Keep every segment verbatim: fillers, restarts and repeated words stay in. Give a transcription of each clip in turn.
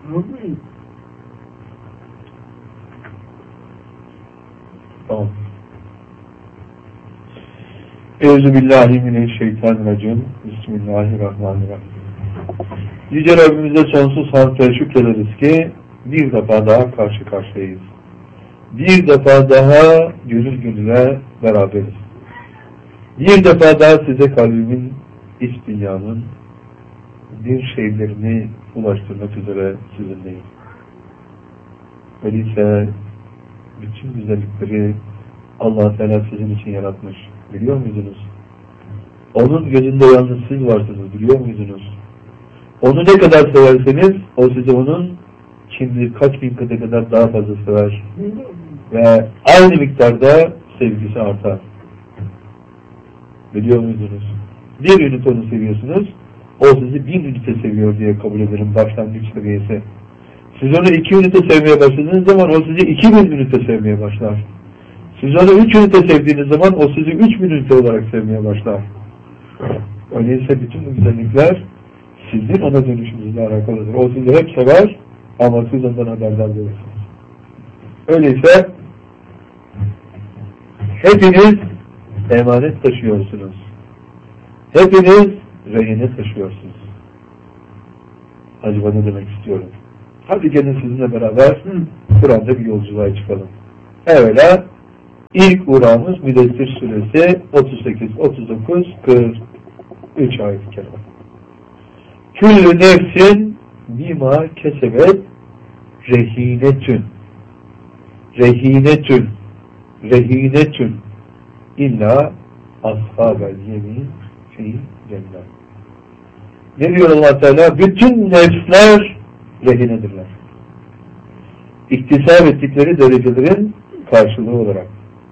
Tamam. Euzubillahimineşşeytanirracim. Bismillahirrahmanirrahim. Yüce Rabbimize sonsuz hamd ve şükrederiz ki bir defa daha karşı karşıyayız. Bir defa daha gönül gönüle beraberiz. Bir defa daha size kalbimin, iç dünyamın bir şeylerini ulaştırmak üzere sizinleyim. Öyleyse bütün güzellikleri Allah Teala sizin için yaratmış. Biliyor muydunuz? Onun gözünde yalnız siz varsınız. Biliyor muydunuz? Onu ne kadar severseniz o sizi onun şimdi kaç bin kata kadar daha fazla sever. Ve aynı miktarda sevgisi artar. Biliyor muydunuz? Bir ünite onu seviyorsunuz, o sizi bir ünite seviyor diye kabul ederim başlangıç seviyesi. Siz onu iki ünite sevmeye başladığınız zaman o sizi iki bin ünite sevmeye başlar. Siz onu üç ünite sevdiğiniz zaman o sizi üç bin ünite olarak sevmeye başlar. Öyleyse bütün bu güzellikler sizin ona dönüşünüzle alakalıdır. O sizi hep sever ama siz ondan haberdar değilsiniz. Öyleyse hepiniz emanet taşıyorsunuz. Hepiniz rehine taşıyorsunuz. Acaba ne demek istiyorum? Hadi gelin sizinle beraber Kur'an'da bir yolculuğa çıkalım. Evvela ilk uğrağımız Müddessir suresi otuz sekiz, otuz dokuz, kırk üç ayet-i kerime. Küllü nefsin bima kesebet rehinetün. Rehinetün. Rehinetün. İlla ashabel yemin fi cennet. Ne diyor Allah Teala? Bütün nefsler rehinedirler. İktisap ettikleri derecelerin karşılığı olarak.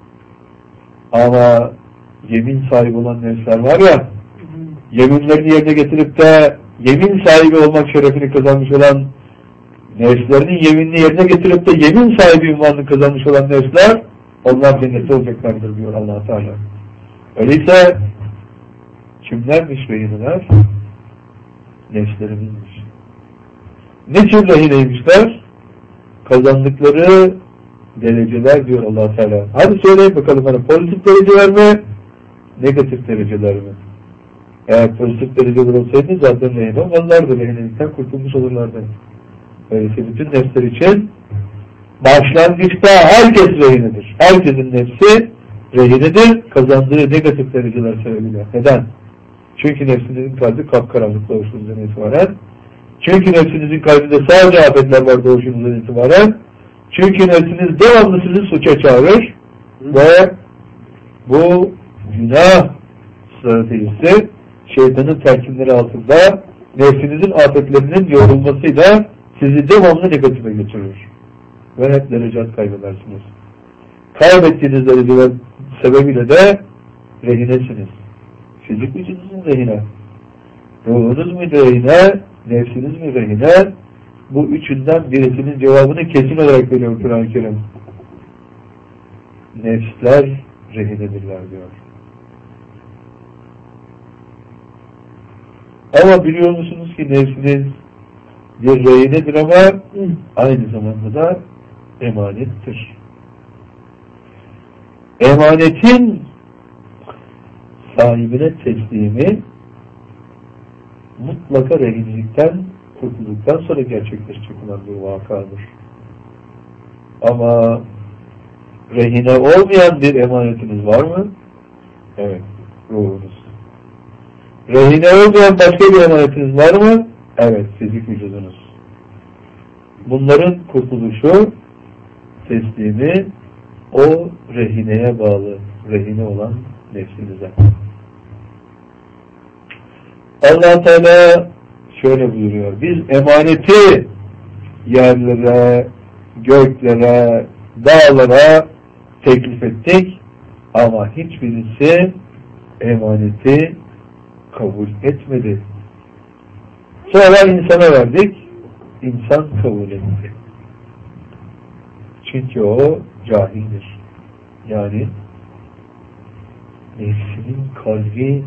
Ama yemin sahibi olan nefsler var ya, yeminlerini yerine getirip de yemin sahibi olmak şerefini kazanmış olan, nefslerinin yeminini yerine getirip de yemin sahibi ünvanını kazanmış olan nefsler, onlar cennette olacaklardır diyor Allah Teala. Öyleyse kimlermiş rehineler? Nefslerimizmiş. Ne tür rehineymişler? Kazandıkları dereceler diyor Allah Teala. Hadi söyleyin bakalım bana, pozitif dereceler mi? Negatif dereceler mi? Eğer pozitif dereceler olsaydı zaten rehine olmazlardı. Rehinelikten kurtulmuş olurlardı. Öyleyse bütün nefsler için başlangıçta herkes rehinedir. Herkesin nefsi rehinedir. Kazandığı negatif dereceler sebebiyle. Neden? Çünkü nefsinizin kalbi kapkaranlık doğuşunuzdan itibaren. Çünkü nefsinizin kalbinde sadece afetler var doğuşunuzdan itibaren. Çünkü nefsiniz devamlı sizi suça çağırır. Ve bu günah stratejisi şeytanın telkinleri altında nefsinizin afetlerinin yorulmasıyla sizi devamlı negatife geçirir. Ve hep derecat kaybedersiniz. Kaybettiğiniz dereceler sebebiyle de rehinesiniz. Fizik vücudunuzun rehine. Ruhunuz mu rehine, nefsiniz mi rehine? Bu üçünden birisinin cevabını kesin olarak veriyor Kur'an-ı Kerim. Nefsler rehinedirler diyor. Ama biliyor musunuz ki nefsiniz bir rehinedir ama aynı zamanda da emanettir. Emanetin sahibine teslimi mutlaka rehinelikten kurtulduktan sonra gerçekleşecek olan bir vakadır. Ama rehine olmayan bir emanetiniz var mı? Evet, ruhunuz. Rehine olmayan başka bir emanetiniz var mı? Evet, fizik vücudunuz. Bunların kurtuluşu, teslimi o rehineye bağlı, rehine olan nefsinize. Allah Teala şöyle buyuruyor. Biz emaneti yerlere, göklere, dağlara teklif ettik ama hiçbirisi emaneti kabul etmedi. Sonra insana verdik, insan kabul etti. Çünkü o cahildir. Yani nefsinin kalbi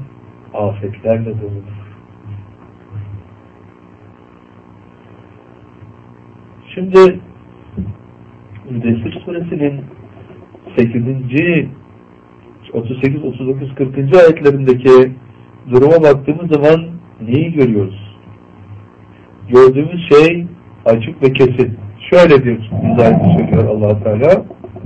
afetlerle doludur. Şimdi Müddessir suresinin sekizinci otuz sekiz, otuz dokuz, kırkıncı ayetlerindeki duruma baktığımız zaman neyi görüyoruz? Gördüğümüz şey açık ve kesin. Şöyle bir izahını söylüyor Allah Teala.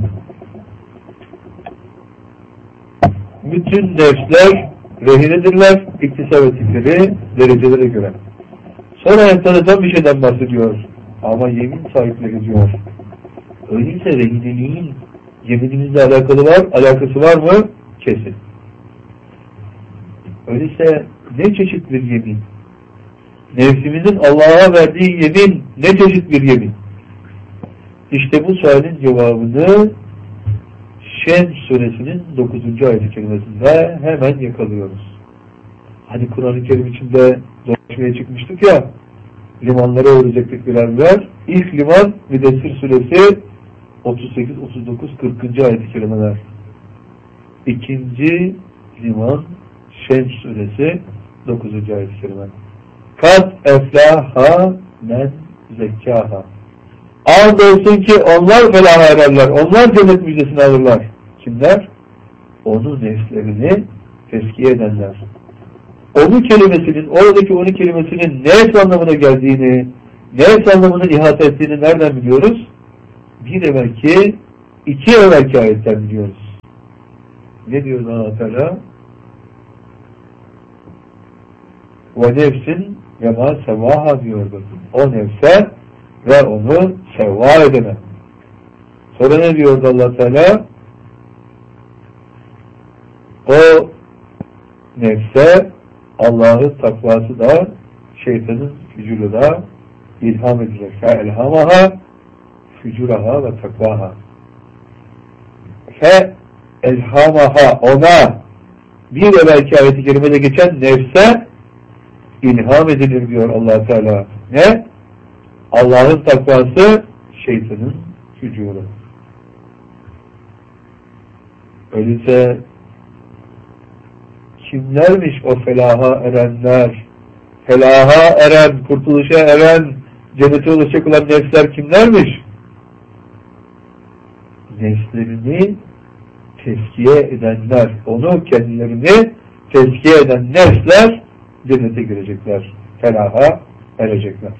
Bütün nefsler rehinedirler, iktisap ettikleri derecelere göre. Sonra enteresan bir şeyden bahsediyor. Ama yemin sahipleri diyor. Öyleyse rehineliğin yeminimizle alakalı var, alakası var mı? Kesin. Öyleyse ne çeşit bir yemin? Nefsimizin Allah'a verdiği yemin ne çeşit bir yemin? İşte bu sualin cevabını Şems suresinin dokuzuncu ayet-i kerimesinde hemen yakalıyoruz. Hani Kur'an-ı Kerim içinde dolaşmaya çıkmıştık ya, limanlara uğrayacaktık birer birer. İlk liman Müddessir suresi otuz sekiz, otuz dokuz, kırkıncı ayet-i kerimeler. İkinci liman Şems suresi dokuzuncu ayet-i kerime. Kad eflaha men zekkaha. Andolsun ki onlar felaha ererler. Onlar cennet müjdesini alırlar. Kimler? Onun nefslerini tezkiye edenler. Onu kelimesinin, oradaki onu kelimesinin ne anlamına geldiğini, ne anlamına ihata ettiğini nereden biliyoruz? Bir evvelki, iki evvelki ayetten biliyoruz. Ne diyor Allah Teala? Ve nefsin ve ma sevaha diyordu. O nefse ve onu sevva edene. Sonra ne diyordu Allah Teala? O nefse Allah'ın takvası da şeytanın fücuru da ilham edilecek. Fe elhamaha fücuraha ve takvaha. Fe elhamaha ona bir evvelki ayet-i kerimede geçen nefse ilham edilir diyor Allah Teala. Ne? Allah'ın takvası, şeytanın fücuru. Öyleyse kimlermiş o felaha erenler? Felaha eren, kurtuluşa eren, cennete ulaşacak olan nefsler kimlermiş? Nefslerini tezkiye edenler, onu kendilerini tezkiye eden nefsler cennete girecekler, felaha erecekler.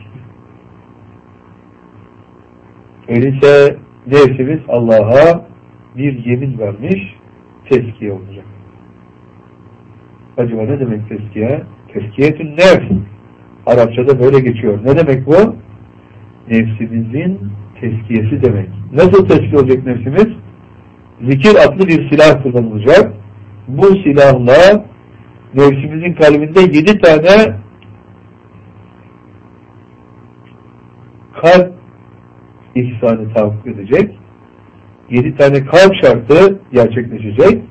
Öyleyse nefsimiz Allah'a bir yemin vermiş, tezkiye olacak. Acaba ne demek tezkiye? Tezkiyetün nefs. Arapçada böyle geçiyor. Ne demek bu? Nefsimizin tezkiyesi demek. Nasıl tezkiye olacak nefsimiz? Zikir adlı bir silah kullanılacak. Bu silahla nefsimizin kalbinde yedi tane kalp ihsanı tahakkuk edecek. Yedi tane kalp şartı gerçekleşecek.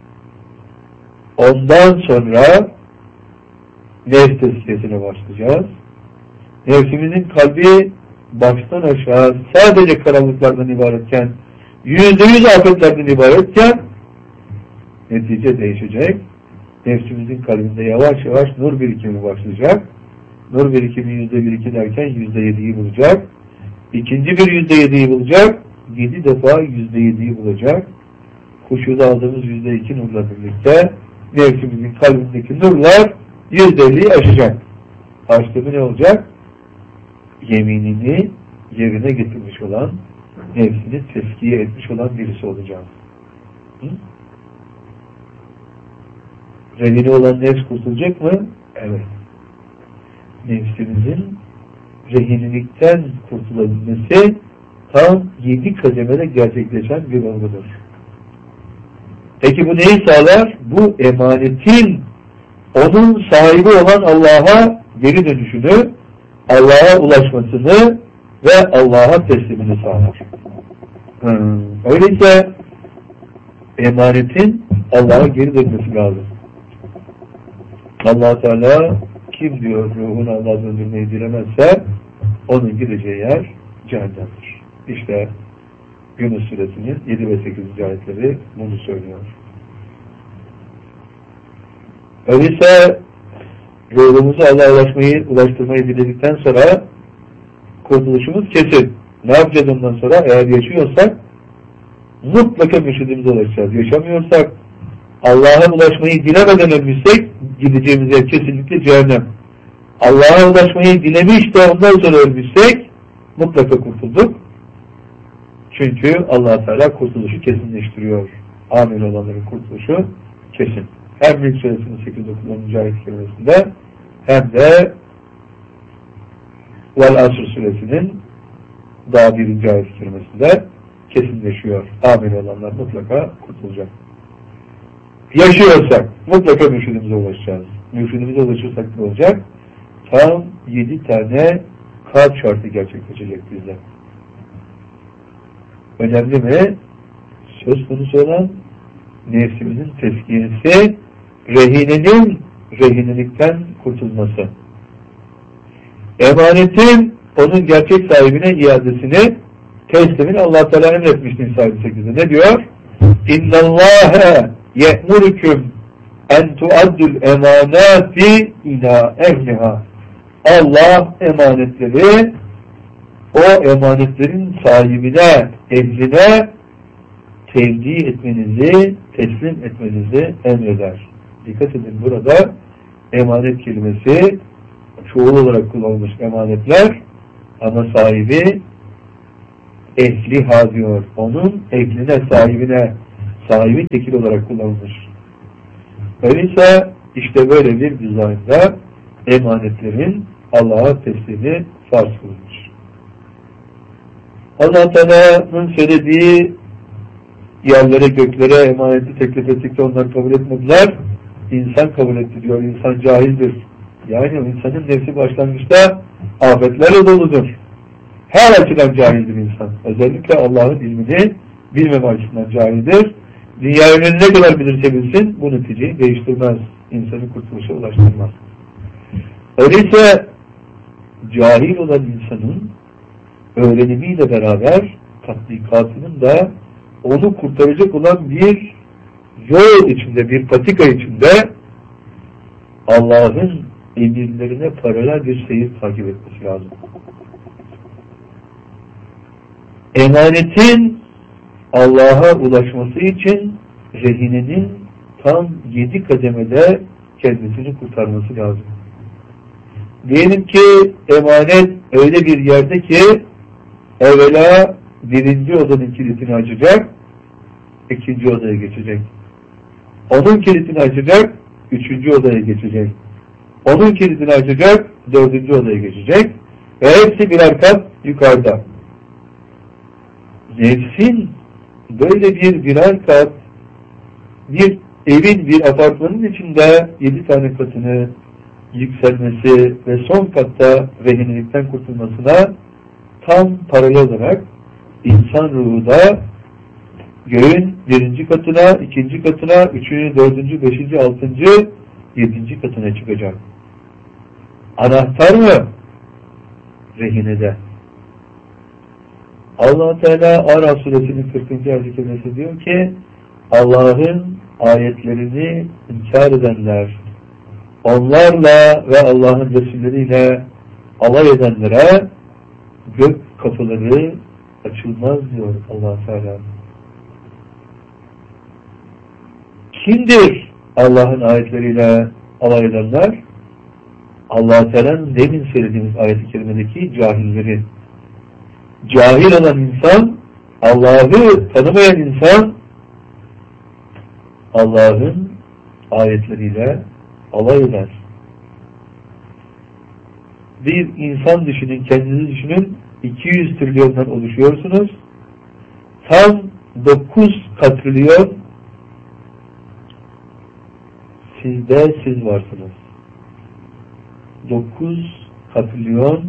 Ondan sonra nefs tezkiyesine başlayacağız. Nefsimizin kalbi baştan aşağı sadece karanlıklardan ibaretken, yüzde yüz afetlerden ibaretken netice değişecek. Nefsimizin kalbinde yavaş yavaş nur birikimi başlayacak. Nur birikimi yüzde bir iki derken yüzde yediyi bulacak. İkinci bir yüzde yediyi bulacak. Yedi defa yüzde yediyi bulacak. Huşuda aldığımız yüzde iki nurla birlikte nefsimizin kalbindeki nurlar yüzde elliyi aşacak. Aştığında ne olacak? Yeminini yerine getirmiş olan, nefsini tezkiye etmiş olan birisi olacak. Hı? Rehine olan nefs kurtulacak mı? Evet. Nefsimizin rehinilikten kurtulabilmesi tam yedi kademede gerçekleşen bir olgudur. Peki bu neyi sağlar? Bu emanetin onun sahibi olan Allah'a geri dönüşünü, Allah'a ulaşmasını ve Allah'a teslimini sağlar. Hmm. Öyleyse emanetin Allah'a geri dönmesi lazım. Allah Teala kim diyor ruhunu Allah'a döndürmeyi dilemezse onun gideceği yer cehennemdir. İşte Yunus suresinin yedi ve sekizinci ayetleri bunu söylüyor. Öyleyse ruhumuzu Allah'a ulaşmayı, ulaştırmayı diledikten sonra kurtuluşumuz kesin. Ne yapacağız ondan sonra? Eğer yaşıyorsak mutlaka mürşidimize ulaşacağız. Yaşamıyorsak, Allah'a ulaşmayı dilemeden ölmüşsek gideceğimiz yer kesinlikle cehennem. Allah'a ulaşmayı dilemiş de ondan sonra ölmüşsek mutlaka kurtulduk. Çünkü Allah Teala kurtuluşu kesinleştiriyor. Amin olanların kurtuluşu kesin. Hem Mülk Suresinin sekiz dokuz onuncu ayet kerimesinde hem de Vel Asr Suresinin daha birinci ayet kerimesinde kesinleşiyor. Amin olanlar mutlaka kurtulacak. Yaşıyorsak mutlaka mürşidimize ulaşacağız. Mürşidimize ulaşırsak ne olacak? Tam yedi tane kalp şartı gerçekleşecek bizde. Önemli mi? Söz konusu olan nefsimizin tezkiyesi, rehinenin rehinelikten kurtulması. Emanetin onun gerçek sahibine iadesini teslimin Allah Teala emretmişti Nisa yirmi sekizde. Ne diyor? İnna Allahe ye'murüküm en tuaddul emanati ila ehliha. Allah emanetleri o emanetlerin sahibine, ehline tevdi etmenizi, teslim etmenizi emreder. Dikkat edin, burada emanet kelimesi çoğul olarak kullanılmış emanetler ama sahibi ehliha diyor. Onun ehline, sahibine, sahibi tekil olarak kullanılmış. Öyleyse işte böyle bir dizaynda emanetlerin Allah'a teslimi farz kılınmış. Allah Teala'nın söylediği yerlere, göklere emaneti teklif ettikçe onlar kabul etmediler. İnsan kabul etti diyor. İnsan cahildir. Yani o insanın nefsi başlangıçta afetlerle doludur. Her açıdan cahildir insan. Özellikle Allah'ın ilmini bilmeme açısından cahildir. Dünya ürünü ne kadar bilirse bilsin bu neticeyi değiştirmez. İnsanı kurtuluşa ulaştırmaz. Öyleyse cahil olan insanın öğrenimiyle beraber tatbikatının da onu kurtaracak olan bir yol içinde, bir patika içinde Allah'ın emirlerine paralel bir seyir takip etmesi lazım. Emanetin Allah'a ulaşması için rehinenin tam yedi kademede kendisini kurtarması lazım. Diyelim ki emanet öyle bir yerde ki evvela birinci odanın kilitini açacak, ikinci odaya geçecek. Onun kilitini açacak, üçüncü odaya geçecek. Onun kilitini açacak, dördüncü odaya geçecek. Ve hepsi birer kat yukarıda. Nefsin böyle bir birer kat, bir evin, bir apartmanın içinde yedi tane katını yükselmesi ve son katta rehinelikten kurtulmasına tam paralel olarak insan ruhu da göğün birinci katına, ikinci katına, üçüncü, dördüncü, beşinci, altıncı, yedinci katına çıkacak. Anahtar mı? Rehinede. Allah Teala Araf suresinin kırkıncı ayet-i kerimesi diyor ki Allah'ın ayetlerini inkar edenler, onlarla ve Allah'ın Resulleriyle alay edenlere gök kapıları açılmaz diyor Allah Teala. Kimdir Allah'ın ayetleriyle alay edenler? Allah Teala'nın demin söylediğimiz ayet-i kerimedeki cahilleri. Cahil olan insan, Allah'ı tanımayan insan, Allah'ın ayetleriyle alay eder. Bir insan düşünün, kendinizi düşünün, iki yüz trilyondan oluşuyorsunuz. Tam dokuz katrilyon sizde siz varsınız. dokuz katrilyon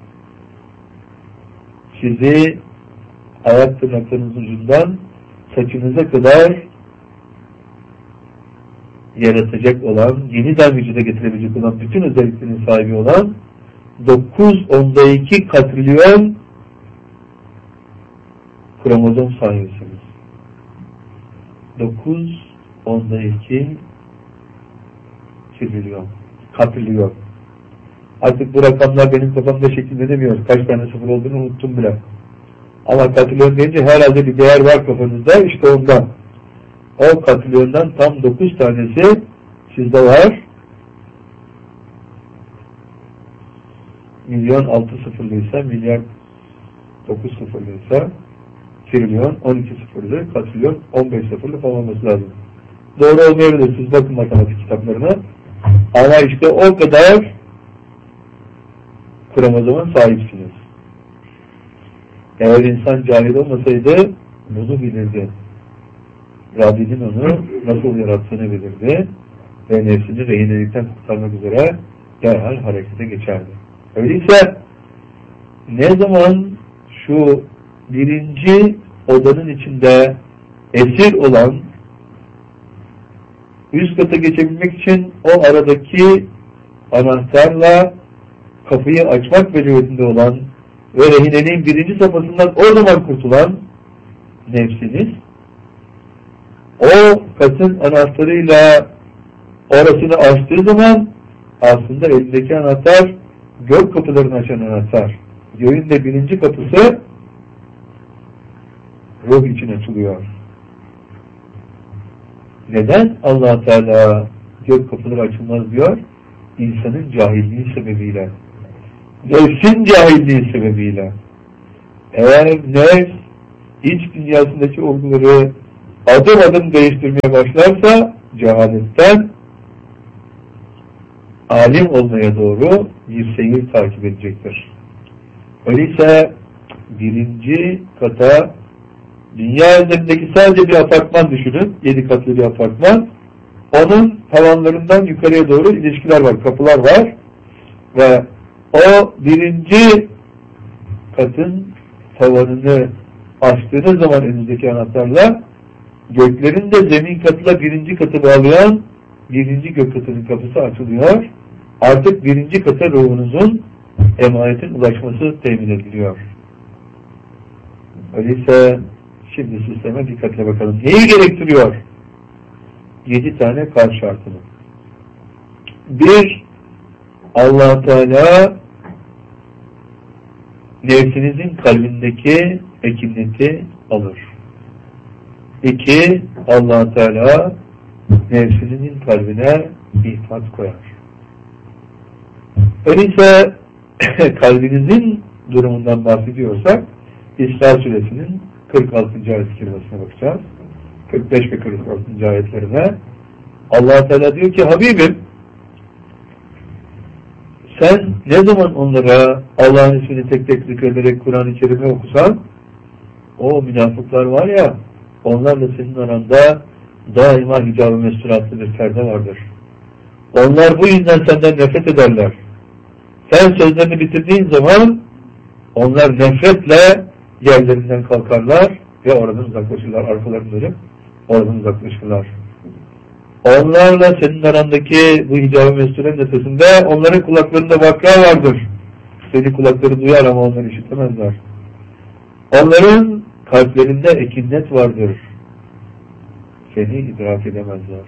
sizi ayak tırnaklarınızın ucundan saçınıza kadar yaratacak olan, yeniden vücuda getirebilecek olan, bütün özelliklerin sahibi olan dokuz onda iki katrilyon kromozom sahibisiniz. dokuz onda iki trilyon, katrilyon. Artık bu rakamlar benim kafamda şekillenemiyor. Kaç tane sıfır olduğunu unuttum bile. Ama katrilyon deyince herhalde bir değer var kafanızda, işte ondan. O katrilyondan tam dokuz tanesi sizde var. Milyon altı sıfırlıysa, milyar dokuz sıfırlıysa, trilyon on iki sıfırlı, katrilyon on beş sıfırlı falan olması lazım. Doğru olmayabilir, siz bakın matematik kitaplarına. Ama işte o kadar kromozoman sahipsiniz. Eğer insan cahil olmasaydı bunu bilirdi. Rabbinin onu nasıl yarattığını bilirdi ve nefsini rehinelikten kurtarmak üzere derhal harekete geçerdi. Öyleyse ne zaman şu birinci odanın içinde esir olan, üst kata geçebilmek için o aradaki anahtarla kapıyı açmak mecburiyetinde olan ve rehinenin birinci safhasından o zaman kurtulan nefsiniz, o katın anahtarıyla orasını açtığı zaman aslında elindeki anahtar gök kapılarını açan anahtar. Göğün de birinci kapısı ruh için açılıyor. Neden Allah Teala gök kapıları açılmaz diyor? İnsanın cahilliği sebebiyle. Nefsin cahilliği sebebiyle. Eğer nefs iç dünyasındaki olguları adım adım değiştirmeye başlarsa cehaletten alim olmaya doğru bir seyir takip edecektir. Öyleyse birinci kata, dünya üzerindeki sadece bir apartman düşünün, yedi katlı bir apartman. Onun tavanlarından yukarıya doğru ilişkiler var, kapılar var ve o birinci katın tavanını açtığınız zaman elinizdeki anahtarla göklerin de zemin katıyla birinci katı bağlayan birinci gök katının kapısı açılıyor. Artık birinci kata ruhunuzun, emanetin ulaşması temin ediliyor. Öyleyse şimdi sisteme dikkatle bakalım. Neyi gerektiriyor? Yedi tane kalp şartını. Bir, Allah Teala nefsinizin kalbindeki ekinleti alır. İki, Allah Teala nefsinizin kalbine ihfat koyar. Öyleyse kalbinizin durumundan bahsediyorsak İsra suresinin kırk altıncı ayet-i kerimesine bakacağız. kırk beş ve kırk altıncı ayetlerine. Allah Teala diyor ki, Habibim sen ne zaman onlara Allah'ın ismini tek tek zikrederek Kur'an-ı Kerim'i okusan, o münafıklar var ya, onlarla senin aranda daima hicab-ı mesturatlı bir perde vardır. Onlar bu yüzden senden nefret ederler. Sen sözlerini bitirdiğin zaman onlar nefretle yerlerinden kalkarlar ve oradan uzaklaşırlar. Arkalarını dönüp oradan uzaklaşırlar. Onlarla senin arandaki bu hicab-ı mesturenin ötesinde onların kulaklarında vakra vardır. Senin kulakları duyar ama onları işitemezler. Onların kalplerinde ekinnet vardır. Seni idrak edemezler.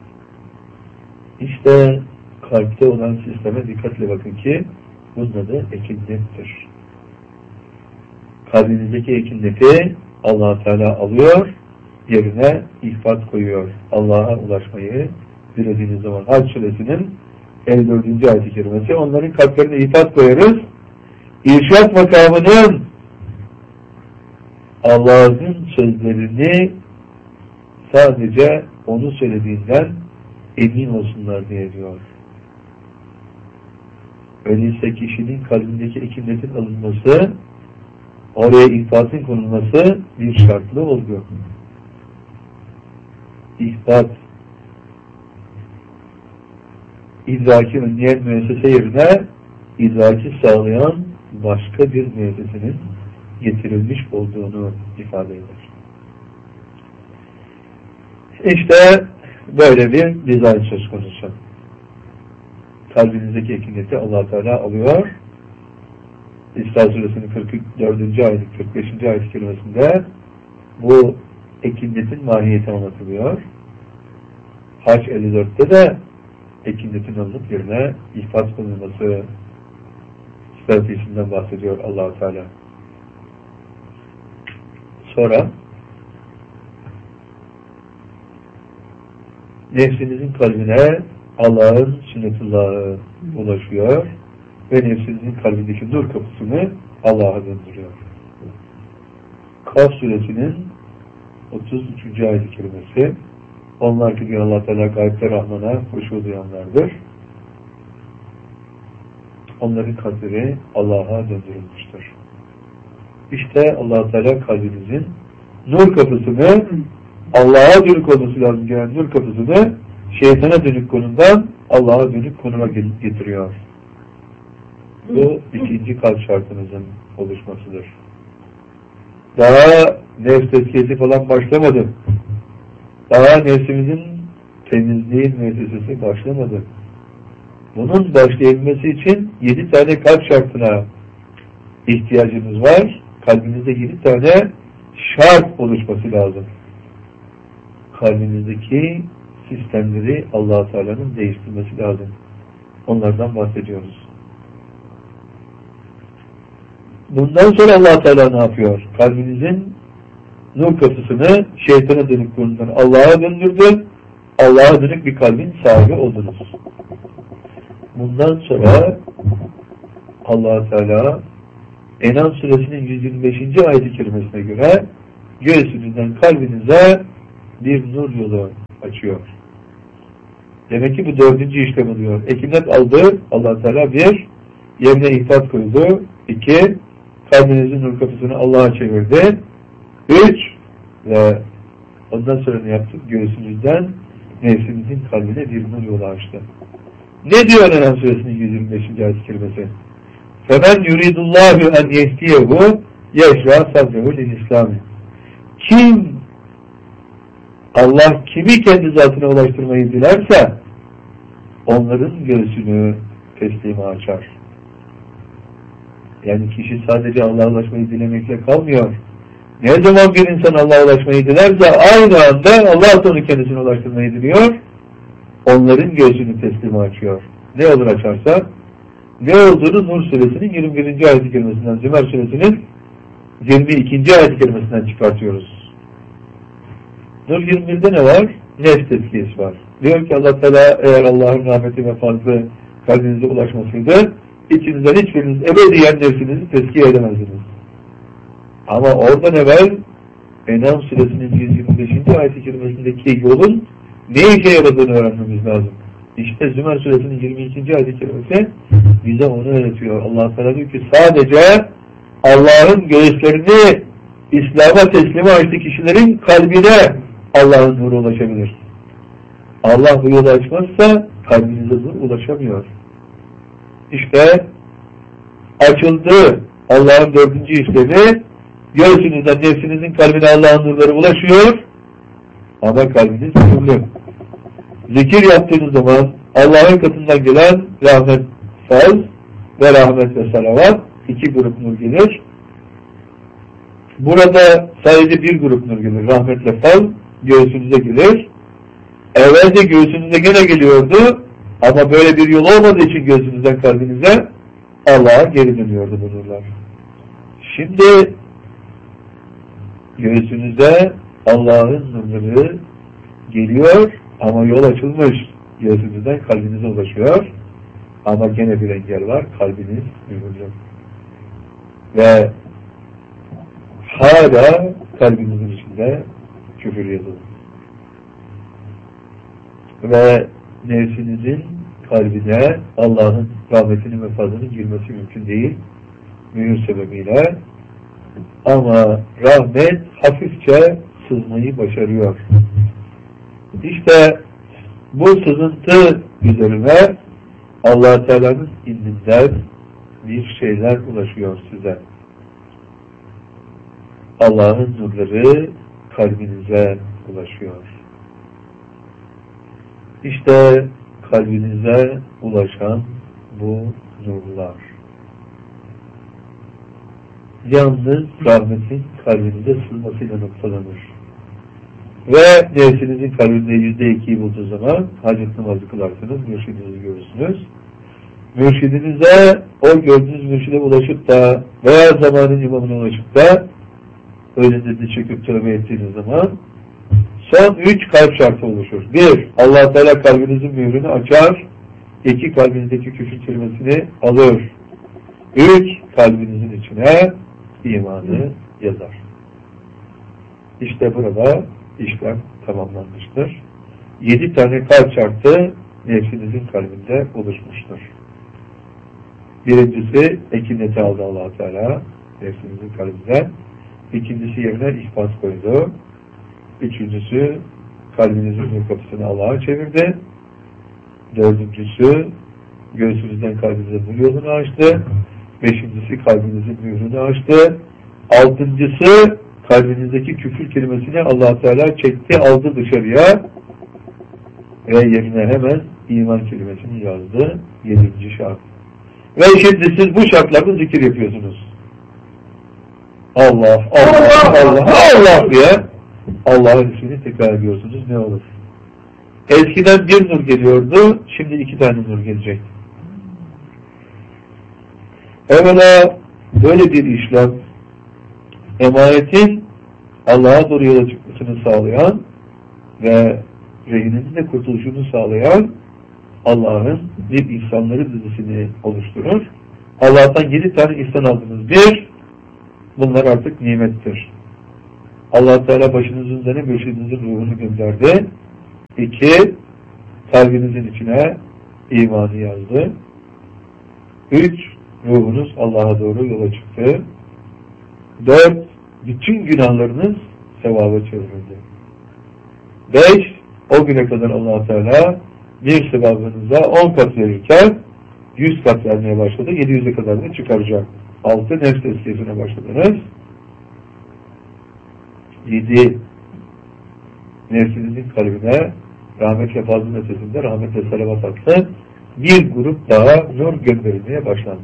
İşte kalpte olan sisteme dikkatle bakın ki bunun adı ekinnettir. Kalbinizdeki ekinneti Allah Teala alıyor, yerine ihfat koyuyor. Allah'a ulaşmayı dilediğiniz zaman. Hac suresinin elli dördüncü ayet-i kerimesi. Onların kalplerine ihfat koyarız. İrşad makamının Allah'ın sözlerini sadece onu söylediğinden emin olsunlar diye diyor. Öyleyse kişinin kalbindeki ekinnetin alınması, oraya ihfatın konulması bir şartlı olgu. İhbat, idraki önleyen müessese yerine idraki sağlayan başka bir müessesenin getirilmiş olduğunu ifade eder. İşte böyle bir dizayn söz konusu. Kalbinizdeki ekineti Allah Teala alıyor. İsra suresinin kırk dördüncü ayet, kırk beşinci ayet kelimesinde bu ekinnetin mahiyeti anlatılıyor. Hac elli dörtte de ekinnetin alınıp yerine ihfat konulması stratejisinden bahsediyor Allah Teala. sonra nefsinizin kalbine Allah'ın sünnetullahı ulaşıyor ve nefsinizin kalbindeki nur kapısını Allah'a döndürüyor. Kaf suresinin otuz üçüncü ayet-i kerimesi. Onlar ki diyor Allah Teala gaybde Rahman'a huşu duyanlardır. Onların kalpleri Allah'a döndürülmüştür. İşte Allah Teala kalbinizin nur kapısını, Allah'a dönük olması lazım gelen nur kapısını şeytana dönük konumdan Allah'a dönük konuma getiriyor. Bu ikinci kalp şartınızın oluşmasıdır. Daha nefs tezkiyesi falan başlamadı. Daha nefsimizin temizliği müessesesi başlamadı. Bunun başlayabilmesi için yedi tane kalp şartına ihtiyacımız var. Kalbinizde yedi tane şart oluşması lazım. Kalbinizdeki sistemleri Allah-u Teala'nın değiştirmesi lazım. Onlardan bahsediyoruz. Bundan sonra Allah-u Teala ne yapıyor? Kalbinizin nur kapısını şeytana dönük konumdan Allah'a döndürdü. Allah'a dönük bir kalbin sahibi oldunuz. Bundan sonra Allah-u Teala En'am suresinin yüz yirmi beşinci ayet-i kerimesine göre göğsünüzden kalbinize bir nur yolu açıyor. Demek ki bu dördüncü işlem oluyor. Ekinet aldı, Allah Teala bir, yerine ihtat koydu. İki, kalbinizin nur kapısını Allah'a çevirdi. Üç, ve ondan sonra ne yaptık? Göğsünüzden nefsinizin kalbine bir nur yolu açtı. Ne diyor En'am suresinin yüz yirmi beşinci ayet-i kerimesi? فَمَنْ يُرِيدُ اللّٰهُ اَنْ يَهْدِيَهُ يَشْرَى صَدْرَهُ لِلْإِسْلَامِ Kim Allah kimi kendi zatına ulaştırmayı dilerse onların göğsünü teslime açar. Yani kişi sadece Allah'a ulaşmayı dilemekle kalmıyor. Ne zaman bir insan Allah'a ulaşmayı dilerse aynı anda Allah onu kendisine ulaştırmayı diliyor. Onların göğsünü teslime açıyor. Ne olur açarsa? Ne olduğunu Nur suresinin yirmi birinci ayet-i kerimesinden, Zümer suresinin yirmi ikinci ayet-i kerimesinden çıkartıyoruz. Nur yirmi birde ne var? Nefs tezkiyesi var. Diyor ki Allah Teala eğer Allah'ın rahmeti ve fazlı kalbinize ulaşmasıydı, içinizden hiçbiriniz ebediyen nefsinizi tezkiye edemezdiniz. Ama oradan evvel En'am suresinin yüz yirmi beşinci ayet-i kerimesindeki yolun ne işe yaradığını öğrenmemiz lazım. İşte Zümer suresinin yirmi ikinci ayet-i kerimesi bize onu öğretiyor. Allah Teala diyor ki sadece Allah'ın göğüslerini İslam'a teslime açtı kişilerin kalbine Allah'ın nuru ulaşabilir. Allah bu yolu açmazsa kalbinize nur ulaşamıyor. İşte açıldı Allah'ın dördüncü işlemi, göğsünüzden nefsinizin kalbine Allah'ın nurları ulaşıyor ama kalbiniz nurlu. Zikir yaptığınız zaman Allah'ın katından gelen rahmet, faz ve rahmet ve salavat iki grup nur gelir. Burada sadece bir grup nur gelir. Rahmetle faz göğsünüze gelir. Evvelce göğsünüze gene geliyordu ama böyle bir yol olmadığı için göğsünüzden kalbinize Allah'a geri dönüyordu bu nurlar. Şimdi göğsünüze Allah'ın nurları geliyor ama yol açılmış. Göğsünüzden kalbinize ulaşıyor. Ama gene bir engel var. Kalbiniz mühürlü. Ve hala kalbinizin içinde küfür yazılı. Ve nefsinizin kalbine Allah'ın rahmetinin ve fazlının girmesi mümkün değil. Mühür sebebiyle. Ama rahmet hafifçe sızmayı başarıyor. İşte bu sızıntı üzerine Allah Teala'nın indinden bir şeyler ulaşıyor size. Allah'ın nurları kalbinize ulaşıyor. İşte kalbinize ulaşan bu nurlar. Yalnız rahmetin kalbinize sızmasıyla noktalanır. Ve nefsinizin kalbinde yüzde ikiyi bulduğu zaman hacet namazı kılarsınız, mürşidinizi görürsünüz. Mürşidinize, o gördüğünüz mürşide ulaşıp da veya zamanın imamına ulaşıp da önünde de çekip tövbe ettiğiniz zaman son üç kalp şartı oluşur. Bir, Allah Teala kalbinizin mührünü açar. İki, kalbinizdeki küfür kelimesini alır. Üç, kalbinizin içine imanı yazar. İşte burada işlem tamamlanmıştır. Yedi tane kalp şartı nefsinizin kalbinde oluşmuştur. Birincisi ekineti aldı Allah Teala nefsinizin kalbinden. İkincisi yerine ihbas koydu. Üçüncüsü kalbinizin nur kapısını Allah'a çevirdi. Dördüncüsü göğsünüzden kalbinize nur yolunu açtı. Beşincisi kalbinizin mührünü açtı. Altıncısı kalbinizdeki küfür kelimesini Allah Teala çekti, aldı dışarıya ve yerine hemen iman kelimesini yazdı. Yedinci şart. Ve şimdi siz bu şartlarda zikir yapıyorsunuz. Allah, Allah, Allah, Allah diye Allah'ın ismini tekrar ediyorsunuz. Ne olur? Eskiden bir nur geliyordu, şimdi iki tane nur gelecek. Evvela böyle bir işlem emanetin Allah'a doğru yola çıkmasını sağlayan ve rehininin de kurtuluşunu sağlayan Allah'ın bir ihsanları dizisini oluşturur. Allah'tan yedi tane ihsan aldınız. Bir, bunlar artık nimettir. Allah Teala başınızın üzerine mürşidinizin ruhunu gönderdi. İki, kalbinizin içine imanı yazdı. Üç, ruhunuz Allah'a doğru yola çıktı. Dört, bütün günahlarınız sevaba çevrildi. Beş, o güne kadar Allah Teala bir sevabınıza on kat verirken yüz kat vermeye başladı. Yedi yüze kadar da çıkaracak. Altı, nefs tezkiyesine başladınız. Yedi, nefsinizin kalbine rahmetle fazlın ötesinde rahmetle salavat attı. Bir grup daha nur gönderilmeye başlandı.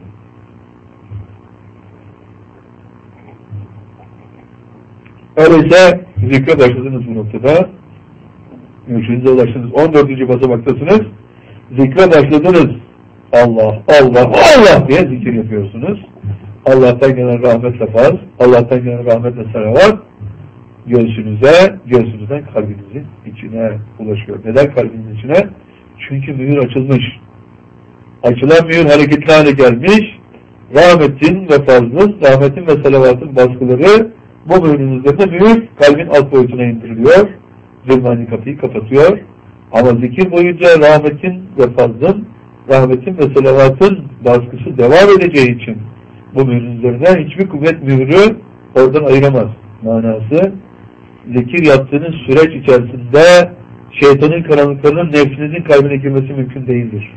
Öyleyse zikre başladınız bu noktada. Mürşidinize ulaştınız. on dördüncü basamaktasınız. Zikre başladınız. Allah, Allah, Allah diye zikir yapıyorsunuz. Allah'tan gelen rahmetle faz, Allah'tan gelen rahmetle salavat göğsünüze, göğsünüzden kalbinizin içine ulaşıyor. Neden kalbinizin içine? Çünkü mühür açılmış. Açılan mühür hareketli hale gelmiş. Rahmetin ve fazlın, rahmetin ve salavatın baskıları bu mühürün üzerinde mühür kalbin alt boyutuna indiriliyor. Zulmani kapıyı kapatıyor. Ama zikir boyunca rahmetin ve fazlın, rahmetin ve salavatın baskısı devam edeceği için bu mühürün üzerine hiçbir kuvvet mühürü oradan ayıramaz. Manası, zikir yaptığınız süreç içerisinde şeytanın karanlıklarının nefsinizin kalbine girmesi mümkün değildir.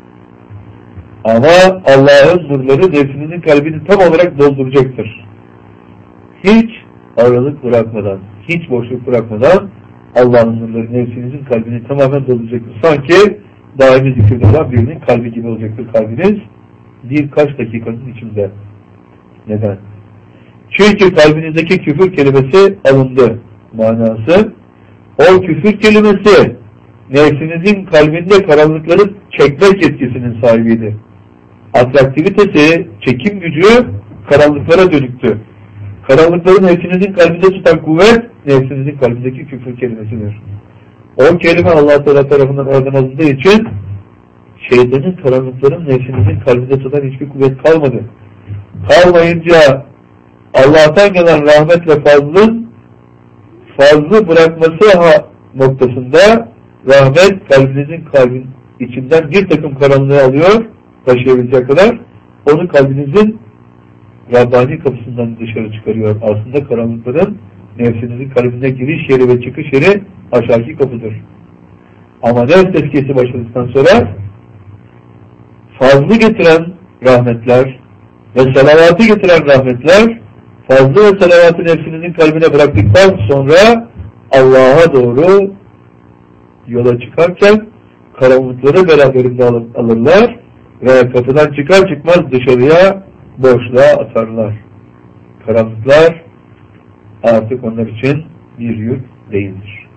Ama Allah'ın nurları nefsinizin kalbini tam olarak dolduracaktır. Hiç aralık bırakmadan, hiç boşluk bırakmadan Allah'ın nurları nefsinizin kalbini tamamen dolduracaktır. Sanki daimi zikirde olan birinin kalbi gibi olacaktır kalbiniz birkaç dakikanın içinde. Neden? Çünkü kalbinizdeki küfür kelimesi alındı. Manası, o küfür kelimesi nefsinizin kalbinde karanlıkları çekmek etkisinin sahibiydi. Atraktivitesi, çekim gücü karanlıklara dönüktü. Karanlıkları nefsinizin kalbinde tutan kuvvet, nefsinizin kalbindeki küfür kelimesidir. O kelime Allah Teala tarafından oradan alındığı için şeytanın karanlıkların nefsinizin kalbinde tutan hiçbir kuvvet kalmadı. Kalmayınca Allah'tan gelen rahmet ve fazlın fazlı bırakması noktasında rahmet kalbinizin kalbin içinden bir takım karanlığı alıyor, taşıyabilecek kadar onu kalbinizin Rabbani kapısından dışarı çıkarıyor. Aslında karanlıkların nefsinizin kalbine giriş yeri ve çıkış yeri aşağıki kapıdır. Ama nefs tezkiyesi başladıktan sonra fazlı getiren rahmetler ve salavatı getiren rahmetler fazlı ve salavatı nefsinizin kalbine bıraktıktan sonra Allah'a doğru yola çıkarken karanlıkları beraberinde alırlar ve kapıdan çıkar çıkmaz dışarıya boşluğa atarlar. Karanlıklar artık onlar için bir yük değildir.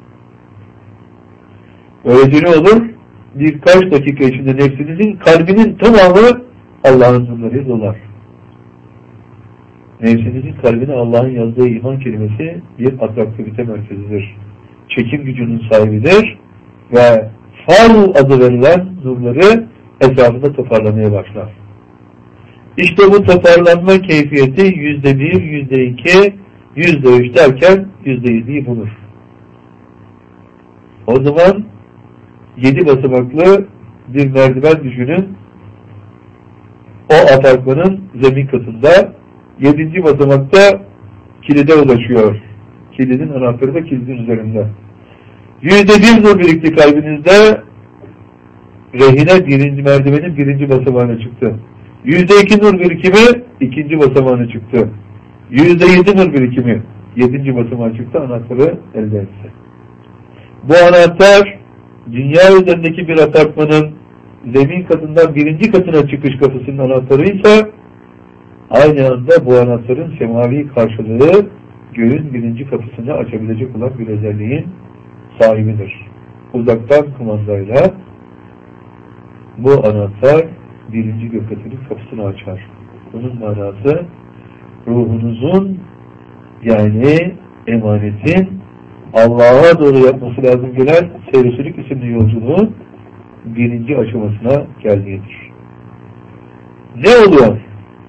Böylece ne olur? Birkaç dakika içinde nefsinizin, kalbinin tamamı Allah'ın nurları dolar. Nefsinizin kalbine Allah'ın yazdığı iman kelimesi bir atraktivite merkezidir. Çekim gücünün sahibidir ve fal adı verilen nurları etrafında toparlamaya başlar. İşte bu toparlanma keyfiyeti yüzde bir, yüzde iki, yüzde üç derken yüzde yediyi bulur. O zaman yedi basamaklı bir merdiven düşünün. O apartmanın zemin katında yedinci basamakta kilide ulaşıyor. Kilidin anahtarı da kilidin üzerinde. Yüzde bir nur birikti kalbinizde, rehine birinci merdivenin birinci basamağına çıktı. Yüzde iki nur birikimi ikinci basamağına çıktı. Yüzde yedi nur birikimi yedinci basamağa çıktı, anahtarı elde etti. Bu anahtar dünya üzerindeki bir apartmanın zemin katından birinci katına çıkış kapısının anahtarı ise aynı anda bu anahtarın semavi karşılığı göğün birinci kapısını açabilecek olan bir özelliğin sahibidir. Uzaktan kumandayla bu anahtar birinci gök katının kapısını açar. Bunun manası ruhunuzun, yani emanetin Allah'a doğru yapması lazım gelen Seyr-i isimli yolculuğun birinci aşamasına geldiğidir. Ne oluyor?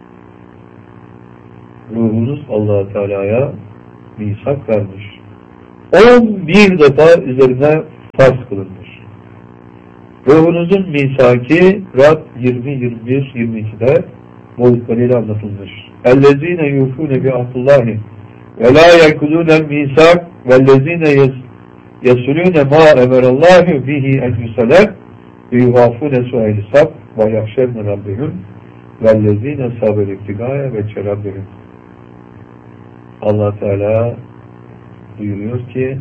Ruhunuz Allah-u Teala'ya misak vermiş. on bir defa üzerine farz kılınmış. Ruhunuzun misaki Rad yirmi, yirmi bir, yirmi iki'de boyutlarıyla anlatılmış. اَلَّذ۪ينَ يُوفُونَ بِعَهْدِ وَلَا يَكُلُونَ الْمِيسَاقِ وَالَّذ۪ينَ يَسُلُونَ مَا اَمَرَ اللّٰهُ بِهِ اَنْ يُسَلَى وَيُوَافُونَ سُعَيْلِ سَبْ وَيَخْشَرْنَ رَبِّهُمْ وَالَّذ۪ينَ صَبَرِ اِبْتِغَايَ وَجْهَ Allah Teala buyuruyor ki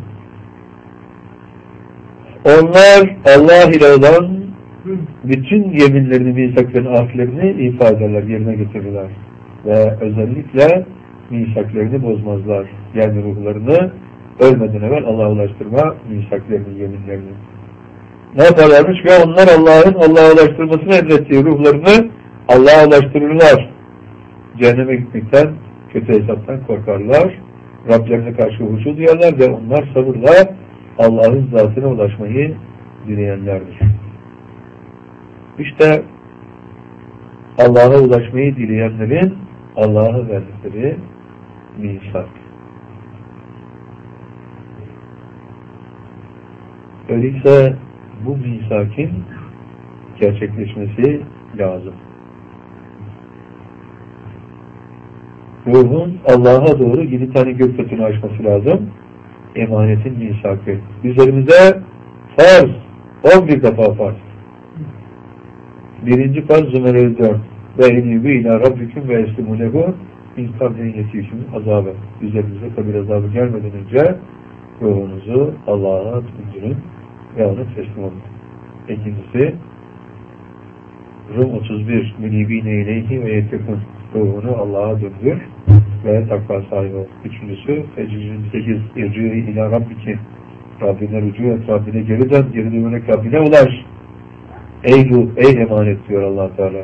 onlar Allah ile olan bütün yeminlerini, misaklarını, ahlerini ifa ederler, yerine getirirler. Ve özellikle misaklarını bozmazlar. Yani ruhlarını ölmeden evvel Allah'a ulaştırma misaklarını, yeminlerini. Ne yaparlarmış? Ve onlar Allah'ın Allah'a ulaştırmasını emrettiği ruhlarını Allah'a ulaştırırlar. Cehenneme gitmekten, kötü hesaptan korkarlar. Rablerine karşı huşu duyarlar ve onlar sabırla Allah'ın zatına ulaşmayı dileyenlerdir. İşte Allah'a ulaşmayı dileyenlerin Allah'a verdikleri misak. Öyleyse bu misakin gerçekleşmesi lazım. Ruhun Allah'a doğru yedi tane gök katını aşması lazım. Emanetin misakı. Üzerimize farz. on bir defa farz. Birinci farz Zümer dört. Ve enibü ila rabbiküm ve eslimu lehu min kablen yetişim azabı. Üzerimize kabir azabı gelmeden önce ruhunuzu Allah'a döndürün ve ona teslim olun. İkincisi Rum otuz bir Münibine ileyhi ve yettekun. Ruhunu Allah'a döndür ve takva sahibi ol. Üçüncüsü yirmi sekiz İrci'i ila rabbiki. Rabbine rücu et, Rabbine geri dön, geri dönerek Rabbine ulaş. Ey ruh, ey emanet diyor Allah Teala.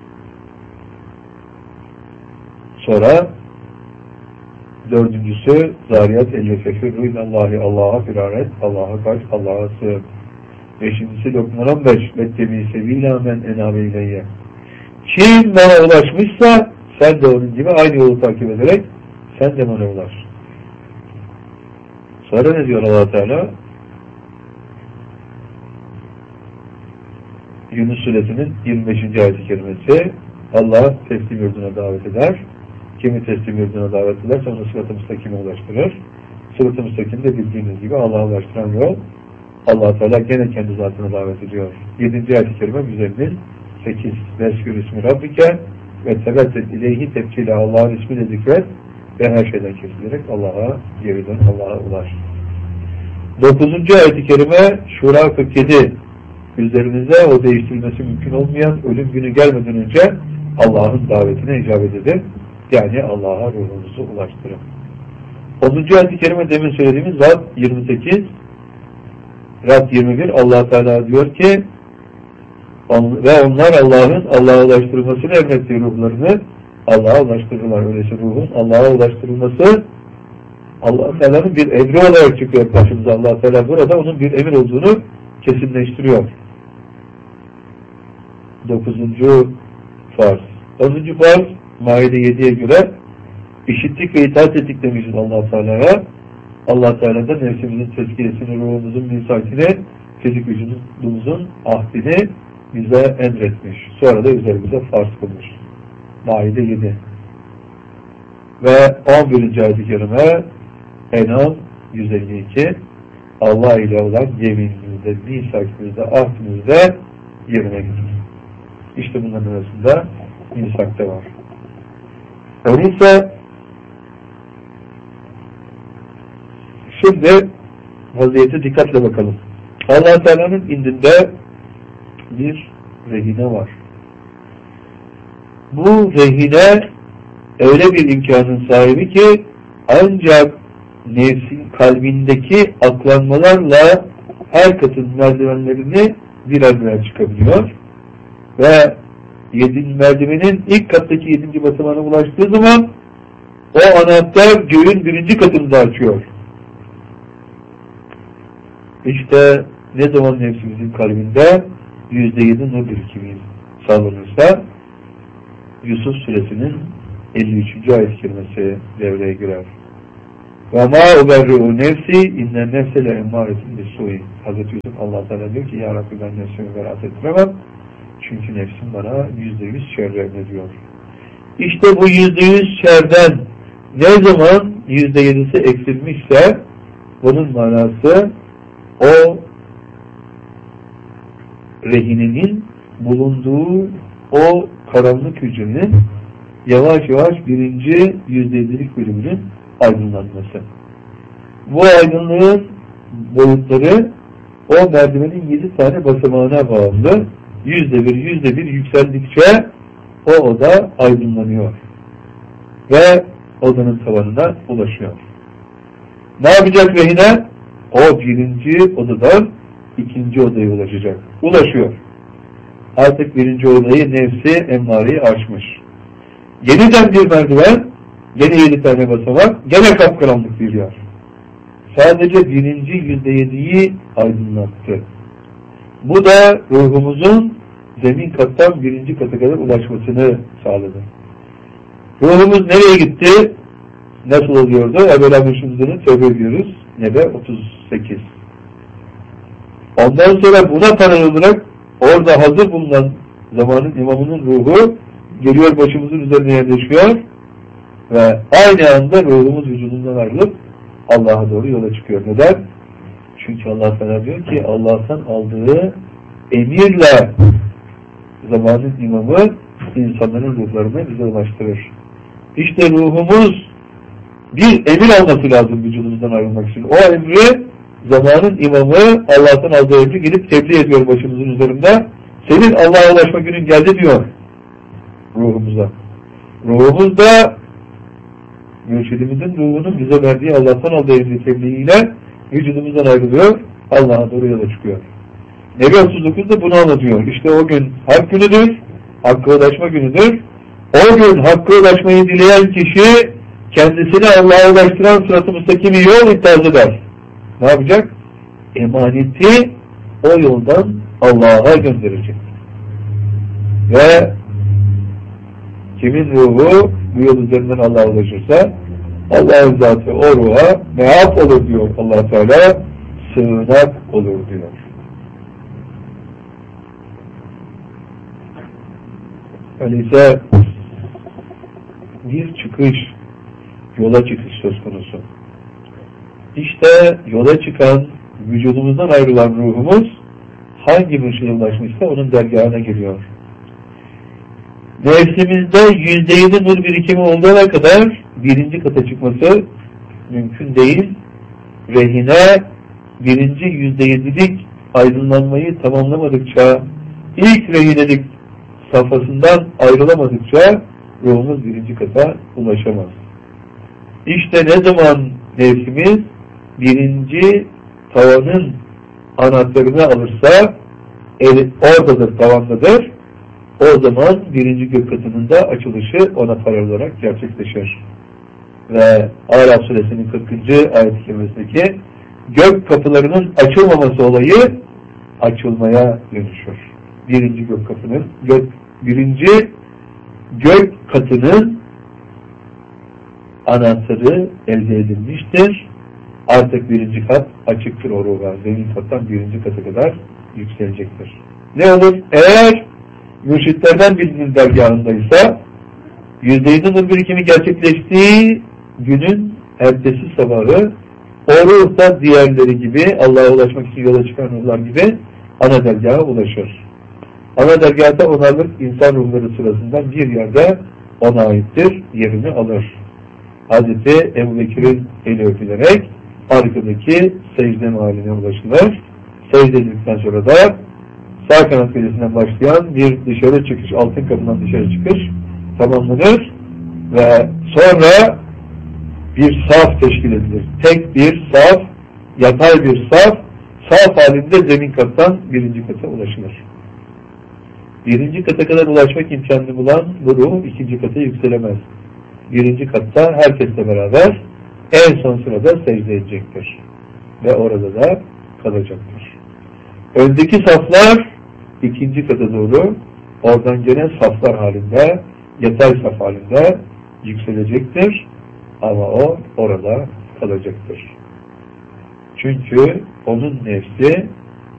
Sonra dördüncüsü Zariyat elli fefirru ilallahi Allah'a firar et, Allah'a kaç, Allah'a sığın. Beşincisi Lokman on beş Vettemi sevîlâ men enâbe ileyye. Kim bana ulaşmışsa sen de onun gibi aynı yolu takip ederek sen de bana ulaş. Sonra ne diyor Allah Teala? Yunus Suresi'nin yirmi beşinci ayet-i kerimesi Allah teslim yurduna davet eder. Kimi teslim yurduna davet ederse onu sırat-ı müstakime ulaştırır. Sırat-ı müstakim de bildiğiniz gibi Allah'a ulaştıran yol. Allah Teala gene kendi zatına davet ediyor. yedinci ayet-i kerime yüzeyinin sekiz. Veskür ismi Rabbike ve tebettet ileyhi tebkile. Allah'ın ismiyle zikret ve her şeyden kesilerek Allah'a geri dön, Allah'a ulaş. dokuzuncu ayet-i kerime Şura kırk yedi. Üzerinize o değiştirilmesi mümkün olmayan ölüm günü gelmeden önce Allah'ın davetine icabet edin. Yani Allah'a ruhunuzu ulaştırın. onuncu ayet-i kerime demin söylediğimiz Rad yirmi sekiz. Rad yirmi bir Allah Teala diyor ki ve onlar Allah'ın Allah'a ulaştırmasını emrettiği ruhlarını Allah'a ulaştırırlar. Öyleyse ruhun Allah'a ulaştırılması Allah Teala'nın bir emri olarak çıkıyor karşımıza. Allah Teala burada onun bir emir olduğunu kesinleştiriyor. Dokuzuncu farz. Onuncu farz Maide yediye göre işittik ve itaat ettik demişiz Allah Teala'ya. Allah Teala da nefsimizin tezkiyesini, ruhumuzun misakini, fizik vücudumuzun ahdini bize emretmiş. Sonra da üzerimize farz kılmış. Maide yedi. Ve on birinci ayet-i kerime En'am yüz elli iki Allah ile olan yeminimizde, misakimizde, ahdimizde yerine gelir. İşte bunların arasında misak da var. Öyleyse şimdi vaziyete dikkatle bakalım. Allah Teala'nın indinde bir rehine var. Bu rehine öyle bir imkanın sahibi ki ancak nefsin kalbindeki aklanmalarla her katın merdivenlerini birer birer çıkabiliyor ve yedinci merdivenin ilk kattaki yedinci basamağına ulaştığı zaman o anahtar göğün birinci katını da açıyor. İşte ne zaman nefsimizin kalbinde yüzde yedi nur birikimi sağlanırsa Yusuf suresinin elli üçüncü ayet-i kerimesi devreye girer. Ve ma uberri'u nefsi innen nefse le emmâretin bis-sû'i. Hazreti Yusuf Allah Teala diyor ki ya Rabbi ben nefsimi beraat ettiremem. Çünkü nefsim bana yüzde yüz şerre emrediyor. İşte bu yüzde yüz şerden ne zaman yüzde yedisi eksilmişse bunun manası o rehinenin bulunduğu o karanlık hücrenin yavaş yavaş birinci yüzde yedilik bölümünün aydınlanması. Bu aydınlığın boyutları o merdivenin yedi tane basamağına bağlı. Yüzde bir, yüzde bir yükseldikçe o oda aydınlanıyor. Ve odanın tavanına ulaşıyor. Ne yapacak rehine? O birinci odadan ikinci odaya ulaşacak. Ulaşıyor. Artık birinci odayı nefsi emmareyi aşmış. Yeniden bir merdiven, gene yedi tane basamak, gene kapkaranlık bir yer. Sadece birinci yüzde yediyi aydınlattı. Bu da ruhumuzun zemin kattan birinci kata kadar ulaşmasını sağladı. Ruhumuz nereye gitti? Nasıl oluyordu? Evvela müşümüzünü tövbe ediyoruz. Nebe otuz sekiz. Ondan sonra buna paralel olarak orada hazır bulunan zamanın imamının ruhu geliyor başımızın üzerine yerleşiyor ve aynı anda ruhumuz vücudundan ayrılıp Allah'a doğru yola çıkıyor. Neden? Çünkü Allah Teala diyor ki Allah'tan aldığı emirle zamanın imamı insanların ruhlarını bize ulaştırır. İşte ruhumuz bir emir alması lazım vücudumuzdan ayrılmak için. O emri zamanın imamı Allah'tan aldığı emri gelip tebliğ ediyor başımızın üzerinde. Senin Allah'a ulaşma günün geldi diyor ruhumuza. Ruhumuz da mürşidimizin ruhunun bize verdiği Allah'tan aldığı emri tebliğiyle vücudumuzdan ayrılıyor. Allah'a doğru yola çıkıyor. Nebi otuz dokuz da bunu anlatıyor. İşte o gün hak günüdür. Hakk'a ulaşma günüdür. O gün Hakk'a ulaşmayı dileyen kişi kendisini Allah'a ulaştıran sırat-ı müstakimi yol iptal eder. Ne yapacak? Emaneti o yoldan Allah'a gönderecek. Ve kimin ruhu bu yol üzerinden Allah'a ulaşırsa Allah'ın zatı o ruha meaf olur diyor Allah Teala, sığınak olur diyor. Öyleyse bir çıkış, yola çıkış söz konusu. İşte yola çıkan, vücudumuzdan ayrılan ruhumuz hangi mürşide ulaşmışsa onun dergahına geliyor. Nefsimizde yüzde yedi nur birikimi olduğuna kadar birinci kata çıkması mümkün değil. Rehine birinci yüzde yedilik aydınlanmayı tamamlamadıkça, ilk rehinelik safhasından ayrılamadıkça ruhumuz birinci kata ulaşamaz. İşte ne zaman nefsimiz birinci tavanın anahtarını alırsa, el, oradadır, tavandadır. O zaman birinci gök katının da açılışı ona paralel olarak gerçekleşir. Ve Araf suresinin kırkıncı ayet-i kerimesindeki gök kapılarının açılmaması olayı açılmaya dönüşür. Birinci gök kapının, gök, birinci gök katının anahtarı elde edilmiştir. Artık birinci kat açıktır o ruha. Zemin kattan birinci kata kadar yükselecektir. Ne olur? Eğer mürşitlerden birinin dergahındaysa yüzde yüz nur birikimi gerçekleştiği günün ertesi sabahı o ruh da diğerleri gibi Allah'a ulaşmak için yola çıkan ruhlar gibi ana dergaha ulaşır. Ana dergahta onarlık insan ruhları sırasından bir yerde ona aittir, yerini alır. Hazreti Ebu Bekir'in eli öpülerek arkadaki secde mahalline ulaşılır. Secde edildikten sonra da sağ kanat gecesinden başlayan bir dışarı çıkış, altın kapından dışarı çıkış tamamlanır ve sonra bir saf teşkil edilir. Tek bir saf, yatay bir saf, saf halinde zemin kattan birinci kata ulaşılır. Birinci kata kadar ulaşmak imkanını bulan bu ruh ikinci kata yükselemez. Birinci katta herkesle beraber en son sırada secde edecektir. Ve orada da kalacaktır. Öndeki saflar ikinci kata doğru oradan gelen saflar halinde, yatay saf halinde yükselecektir. Ama o orada kalacaktır. Çünkü onun nefsi